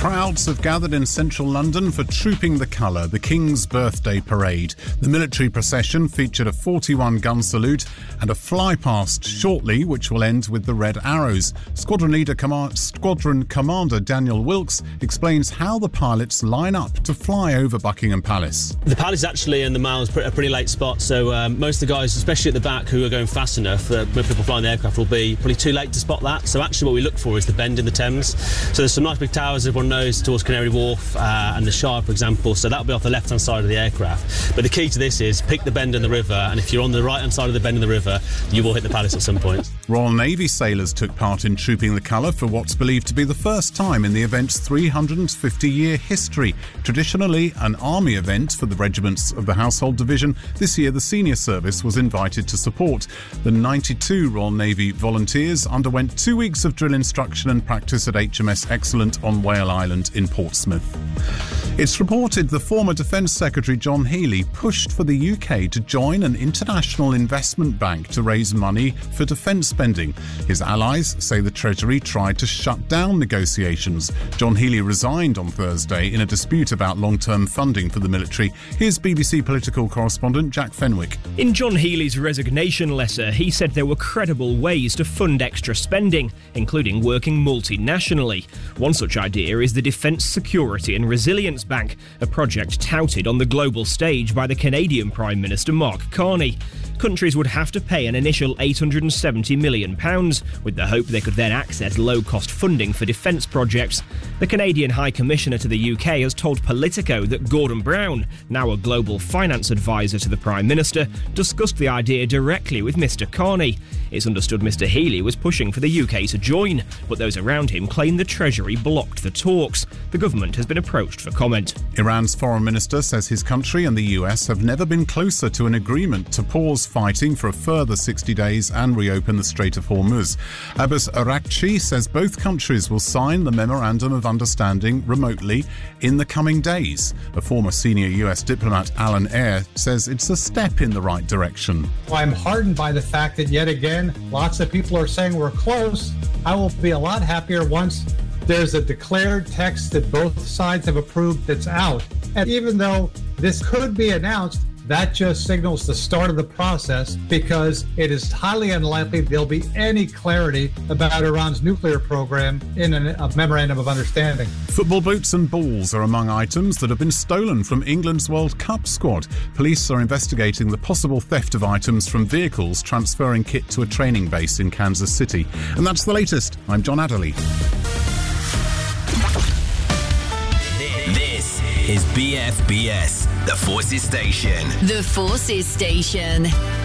Crowds have gathered in central London for Trooping the Colour, the King's birthday parade. The military procession featured a 41-gun salute and a fly-past shortly, which will end with the red arrows. Squadron Commander Daniel Wilkes explains how the pilots line up to fly over Buckingham Palace. The palace actually and the Mall is a pretty late spot, so most of the guys, especially at the back, who are going fast enough, when people flying the aircraft, will be probably too late to spot that. So actually what we look for is the bend in the Thames. So there's some nice big towers everyone knows towards Canary Wharf and the Shard, for example, so that'll be off the left-hand side of the aircraft. But the key to this is pick the bend in the river, and if you're on the right-hand side of the bend in the river, you will hit the palace at some point. Royal Navy sailors took part in Trooping the Colour for what's believed to be the first time in the event's 350-year history. Traditionally an army event for the regiments of the Household Division, this year the senior service was invited to support. The 92 Royal Navy volunteers underwent 2 weeks of drill instruction and practice at HMS Excellent on Whale Island in Portsmouth. It's reported the former Defence Secretary John Healey pushed for the UK to join an international investment bank to raise money for defence spending. His allies say the Treasury tried to shut down negotiations. John Healey resigned on Thursday in a dispute about long-term funding for the military. Here's BBC political correspondent Jack Fenwick. In John Healey's resignation letter, he said there were credible ways to fund extra spending, including working multinationally. One such idea is the Defence Security and Resilience Bank, a project touted on the global stage by the Canadian Prime Minister Mark Carney. Countries would have to pay an initial £870 million, with the hope they could then access low-cost funding for defence projects. The Canadian High Commissioner to the UK has told Politico that Gordon Brown, now a global finance advisor to the Prime Minister, discussed the idea directly with Mr Carney. It's understood Mr Healey was pushing for the UK to join, but those around him claim the Treasury blocked the talks. The government has been approached for comment. Iran's foreign minister says his country and the US have never been closer to an agreement to pause fighting for a further 60 days and reopen the Strait of Hormuz. Abbas Araghchi says both countries will sign the Memorandum of Understanding remotely in the coming days. A former senior US diplomat, Alan Eyre, says it's a step in the right direction. I'm heartened by the fact that yet again, lots of people are saying we're close. I will be a lot happier once there's a declared text that both sides have approved that's out. And even though this could be announced, that just signals the start of the process, because it is highly unlikely there'll be any clarity about Iran's nuclear program in a memorandum of understanding. Football boots and balls are among items that have been stolen from England's World Cup squad. Police are investigating the possible theft of items from vehicles transferring kit to a training base in Kansas City. And that's the latest. I'm John Adderley. This is BFBS, the Forces Station. The Forces Station.